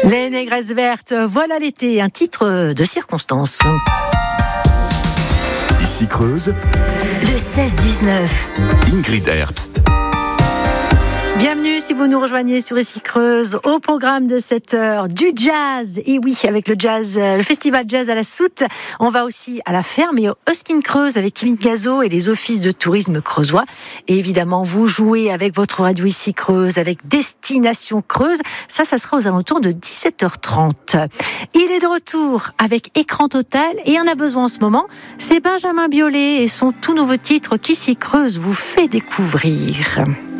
Les négresses vertes, voilà l'été, un titre de circonstance. Ici Creuse, Le 16-19. Ingrid Herbst. Bienvenue si vous nous rejoignez sur Ici Creuse au programme de cette heure du jazz. Et oui, avec le jazz, le festival jazz à la Soute, on va aussi à la ferme et au Huskin Creuse avec Kevin Gazo et les offices de tourisme creusois. Et évidemment, vous jouez avec votre radio Ici Creuse, avec Destination Creuse. Ça sera aux alentours de 17h30. Il est de retour avec Écran Total et on a besoin en ce moment, c'est Benjamin Biolay et son tout nouveau titre qu'Ici Creuse vous fait découvrir.